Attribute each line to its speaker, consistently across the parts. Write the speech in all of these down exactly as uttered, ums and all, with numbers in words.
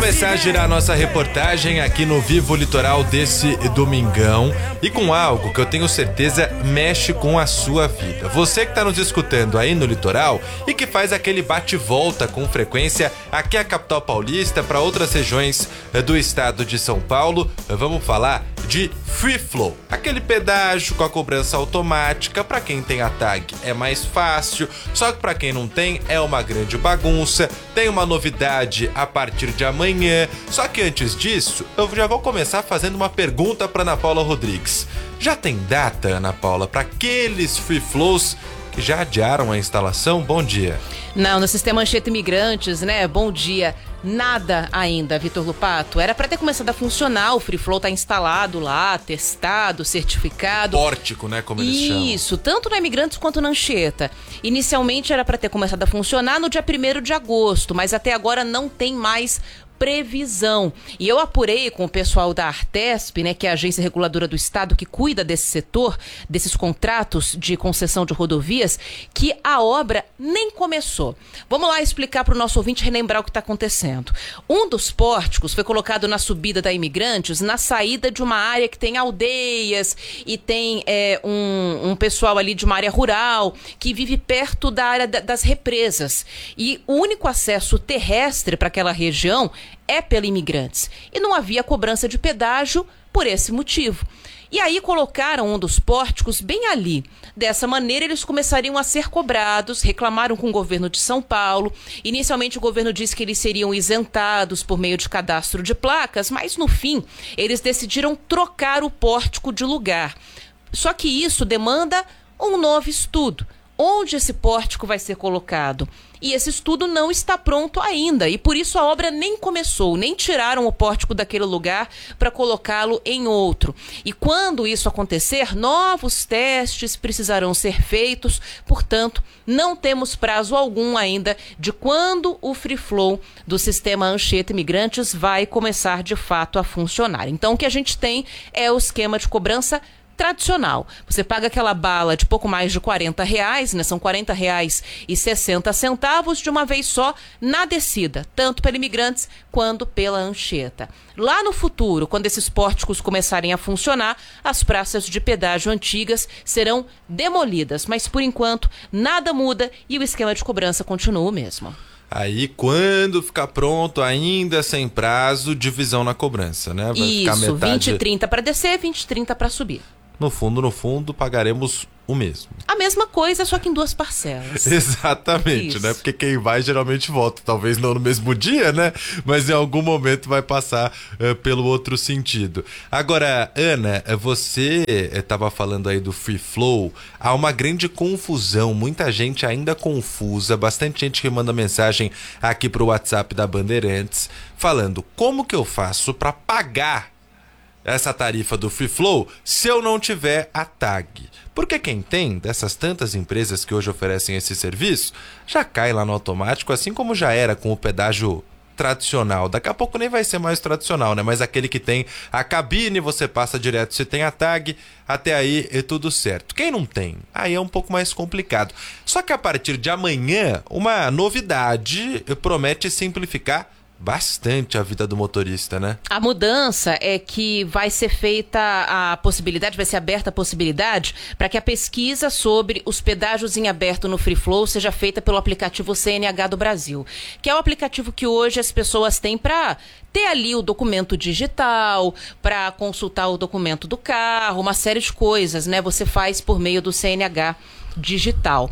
Speaker 1: começar a girar a nossa reportagem aqui no Vivo Litoral desse domingão e com algo que eu tenho certeza mexe com a sua vida. Você que está nos escutando aí no litoral e que faz aquele bate-volta com frequência aqui à capital paulista para outras regiões do estado de São Paulo, vamos falar de Free Flow, aquele pedágio com a cobrança automática. Para quem tem a tag é mais fácil, só que para quem não tem é uma grande bagunça. Tem uma novidade a partir de amanhã, só que antes disso eu já vou começar fazendo uma pergunta para Ana Paula Rodrigues. Já tem data, Ana Paula, para aqueles Free Flows que já adiaram a instalação? Bom dia.
Speaker 2: Não, no sistema Anchieta Imigrantes, né? Bom dia. Nada ainda, Vitor Lupato. Era para ter começado a funcionar, o Free Flow tá instalado lá, testado, certificado.
Speaker 1: Pórtico, né, como eles chamam.
Speaker 2: Isso, tanto na Imigrantes quanto na Anchieta. Inicialmente era para ter começado a funcionar no dia primeiro de agosto, mas até agora não tem mais previsão. E eu apurei com o pessoal da Artesp, né, que é a agência reguladora do estado que cuida desse setor, desses contratos de concessão de rodovias, que a obra nem começou. Vamos lá explicar para o nosso ouvinte relembrar o que está acontecendo. Um dos pórticos foi colocado na subida da Imigrantes, na saída de uma área que tem aldeias e tem é, um, um pessoal ali de uma área rural que vive perto da área da, das represas. E o único acesso terrestre para aquela região é pela Imigrantes. E não havia cobrança de pedágio por esse motivo. E aí colocaram um dos pórticos bem ali. Dessa maneira eles começariam a ser cobrados, reclamaram com o governo de São Paulo. Inicialmente o governo disse que eles seriam isentados por meio de cadastro de placas, mas no fim eles decidiram trocar o pórtico de lugar. Só que isso demanda um novo estudo. Onde esse pórtico vai ser colocado? E esse estudo não está pronto ainda, e por isso a obra nem começou, nem tiraram o pórtico daquele lugar para colocá-lo em outro. E quando isso acontecer, novos testes precisarão ser feitos, portanto, não temos prazo algum ainda de quando o Free Flow do sistema Anchieta Imigrantes vai começar de fato a funcionar. Então o que a gente tem é o esquema de cobrança tradicional. Você paga aquela bala de pouco mais de quarenta reais, né? São quarenta reais e sessenta centavos de uma vez só na descida, tanto pela Imigrantes quanto pela Anchieta. Lá no futuro, quando esses pórticos começarem a funcionar, as praças de pedágio antigas serão demolidas, mas por enquanto nada muda e o esquema de cobrança continua o mesmo.
Speaker 1: Aí, quando ficar pronto, ainda sem prazo, divisão na cobrança, né? Vai
Speaker 2: Isso,
Speaker 1: ficar metade...
Speaker 2: vinte e trinta para descer, vinte e trinta para subir.
Speaker 1: No fundo, no fundo, pagaremos o mesmo.
Speaker 2: A mesma coisa, só que em duas parcelas.
Speaker 1: Exatamente,
Speaker 2: Isso.
Speaker 1: né? Porque quem vai geralmente volta. Talvez não no mesmo dia, né? Mas em algum momento vai passar uh, pelo outro sentido. Agora, Ana, você estava falando aí do Free Flow. Há uma grande confusão. Muita gente ainda confusa. Bastante gente que manda mensagem aqui pro WhatsApp da Bandeirantes falando como que eu faço para pagar essa tarifa do Free Flow se eu não tiver a tag. Porque quem tem dessas tantas empresas que hoje oferecem esse serviço, já cai lá no automático, assim como já era com o pedágio tradicional. Daqui a pouco nem vai ser mais tradicional, né? Mas aquele que tem a cabine, você passa direto se tem a tag, até aí é tudo certo. Quem não tem, aí é um pouco mais complicado. Só que a partir de amanhã, uma novidade promete simplificar bastante a vida do motorista, né?
Speaker 2: A mudança é que vai ser feita a possibilidade, vai ser aberta a possibilidade para que a pesquisa sobre os pedágios em aberto no Free Flow seja feita pelo aplicativo C N H do Brasil, que é o aplicativo que hoje as pessoas têm para ter ali o documento digital, para consultar o documento do carro, uma série de coisas, né? Você faz por meio do C N H digital.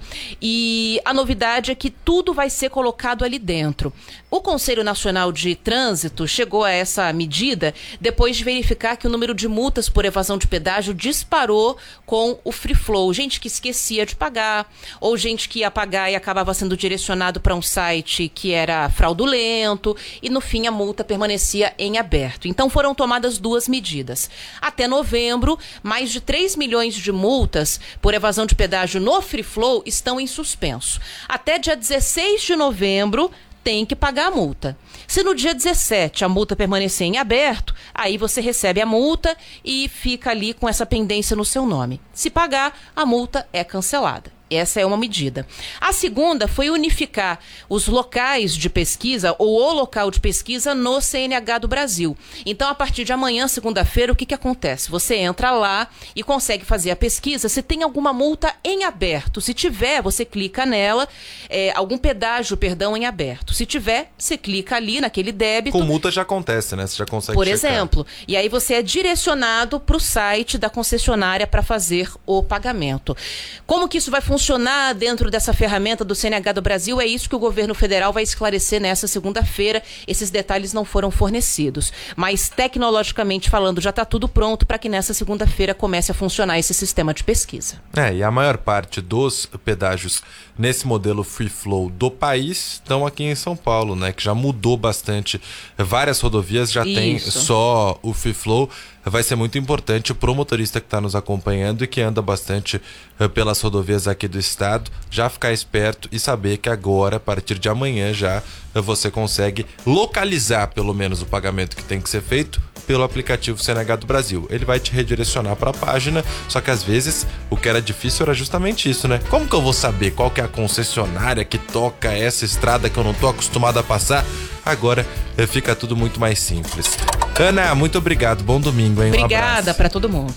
Speaker 2: E a novidade é que tudo vai ser colocado ali dentro. O Conselho Nacional de Trânsito chegou a essa medida depois de verificar que o número de multas por evasão de pedágio disparou com o Free Flow. Gente que esquecia de pagar, ou gente que ia pagar e acabava sendo direcionado para um site que era fraudulento, e no fim a multa permanecia em aberto. Então foram tomadas duas medidas. Até novembro, mais de três milhões de multas por evasão de pedágio no Free Flow estão em suspenso. Até dia dezesseis de novembro tem que pagar a multa. Se no dia dezessete a multa permanecer em aberto, aí você recebe a multa e fica ali com essa pendência no seu nome. Se pagar, a multa é cancelada. Essa é uma medida. A segunda foi unificar os locais de pesquisa ou o local de pesquisa no C N H do Brasil. Então, a partir de amanhã, segunda-feira, o que, que acontece? Você entra lá e consegue fazer a pesquisa. Se tem alguma multa em aberto, se tiver, você clica nela, é, algum pedágio, perdão, em aberto. Se tiver, você clica ali naquele débito.
Speaker 1: Com multa já acontece, né? Você já consegue
Speaker 2: Por
Speaker 1: checar.
Speaker 2: exemplo. E aí você é direcionado para o site da concessionária para fazer o pagamento. Como que isso vai funcionar dentro dessa ferramenta do C N H do Brasil? É isso que o governo federal vai esclarecer nessa segunda-feira. Esses detalhes não foram fornecidos. Mas, tecnologicamente falando, já está tudo pronto para que nessa segunda-feira comece a funcionar esse sistema de pesquisa.
Speaker 1: É, e a maior parte dos pedágios nesse modelo Free Flow do país estão aqui em São Paulo, né? Que já mudou bastante. Várias rodovias já têm só o Free Flow. Vai ser muito importante para o motorista que está nos acompanhando e que anda bastante uh, pelas rodovias aqui do estado, já ficar esperto e saber que agora, a partir de amanhã, já uh, você consegue localizar pelo menos o pagamento que tem que ser feito pelo aplicativo C N H do Brasil. Ele vai te redirecionar para a página, só que às vezes o que era difícil era justamente isso, né? Como que eu vou saber qual que é a concessionária que toca essa estrada que eu não tô acostumado a passar? Agora uh, fica tudo muito mais simples. Ana, muito obrigado. Bom domingo, hein?
Speaker 2: Obrigada
Speaker 1: Um
Speaker 2: para todo mundo.